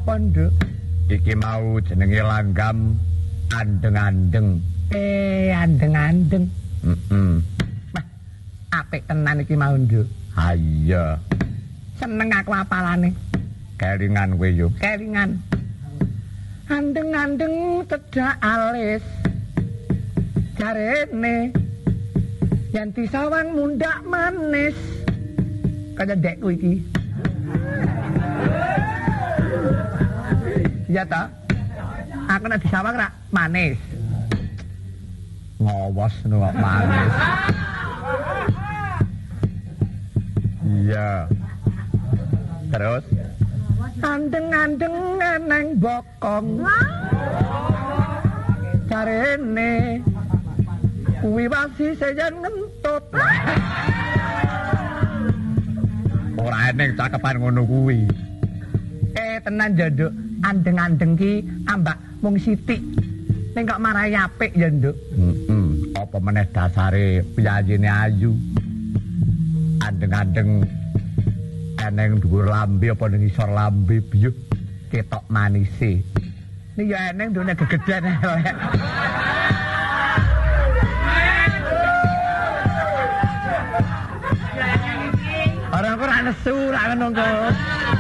apa, Nduk? Iki mau jenenge langgam andeng-andeng. Andeng-andeng. Wah, apik tenan iki mau, Nduk. Ha iya. Seneng aku apalane. Kelingan kowe yo. Kelingan. Andeng-andeng cedak alis. Jarene yen disawang mundak manis. Kaya dekku iki. Iya ta? Aku nek disawang ra manis. Ngawas no manis. Iya. Terus Andeng-andeng eneng bokong. Jarene kuwi wasi sejen ngentut. ora eneng cakepan ngono kuwi. Tenan Nduk, andeng-andeng ki ambak mung sithik. Ning kok marai apik ya, Nduk. Apa meneh dasare piyayine ayu. Andeng-andeng eneng dhuwur lambe apa ning isor lambe biyo ketok manise. Ning ya eneng ndune gegeden elek. Ora ora nesu ra ngono kok.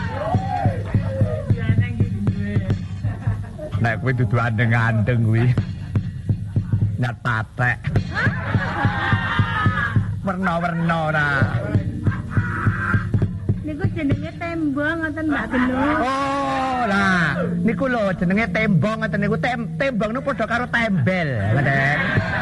Nek kuwi dudu andeng-andeng kuwi. Nyat patek. Werna-werna ora. Niku jenenge tembong ngoten Mbak Gelu. Oh, lah niku lho jenenge tembong ngoten niku tembong niku padha karo tembel, ngoten.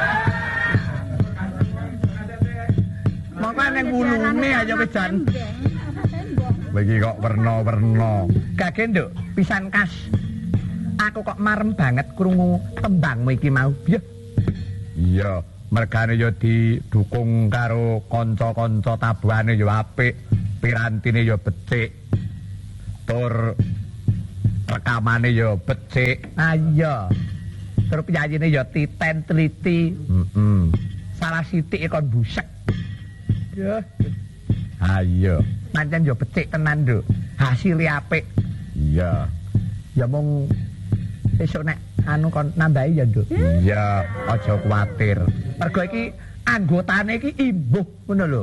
Mongko ning wulune aja wis jan. Iki kok werna-werna. Gage Nduk, pisan kas. Aku kok marem banget krungu tembangmu iki mau. Piye? Iya, mergane ya didukung karo kanca-kanca tabuhane ya apik, pirantine ya becik. Tur rekamane ya becik. Ah iya. Tur piyayine ya titen teliti. Salah sithik kon busek. Ya. Ah iya. Pancen ya becik tenan, Nduk. Hasile apik. Iya. Ya mung esuk nek anu kon nambahi ya, Nduk. Iya, aja kuwatir. Mergo iki anggotane iki imbuh ngono lho.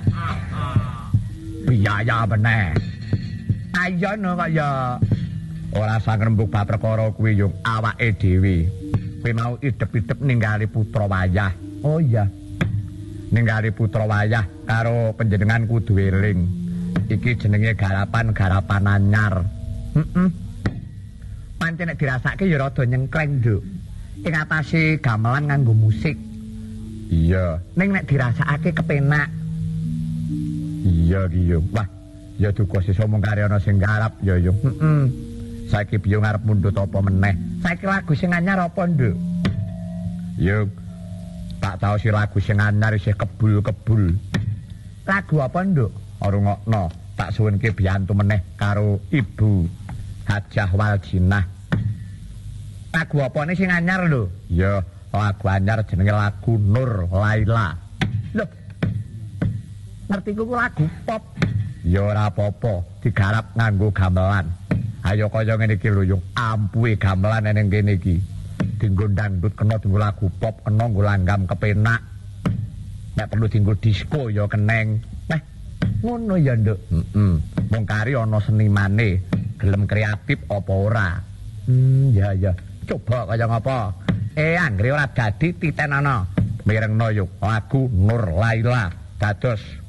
Biaya meneh. Ayo no kok ya Ora sang rembug bab perkara kuwi yo awake dhewe. Kowe mau idep-idep ningali putra wayah. Oh iya. Ningali putra wayah karo panjenengan kudu eling. Iki jenenge garapan-garapan anyar. Pancen nek dirasake ya rada nyengkleng, Nduk. Ing atase gamelan nganggo musik. Iya. Ning nek dirasakake kepenak. Iya ki yo. Wah, ya duka sisa mung kare ana sing garap ya yo. Saiki piye ngarep mundhut apa meneh? Saiki lagu sing anyar apa, Nduk? Yo. Tak tau si lagu sing anyar isih kebul-kebul. Lagu apa, Nduk? Rungokno, tak suwunke biyantu meneh karo Ibu Hajah Waljinah. Lagu apane sing anyar lho? Ya, lagu anyar jenenge lagu Nur Laila. Lho. Ngerti ku lagu pop. Ya ora apa-apa, digarap nganggo gamelan. Ayo kaya ngene iki lho, yung ampuhe gamelan ning kene iki. Dinggo dangdut kena dinggo lagu pop kena nggo langgam kepenak. Nek perlu dinggo disco ya keneng. Ngono ya, Nduk. Wong kari ana senimane, gelem kreatif apa ora? Ya ya. Coba kaya ngapa? Anggere ora dadi titen ana. Mirengno yo lagu Nur Laila dados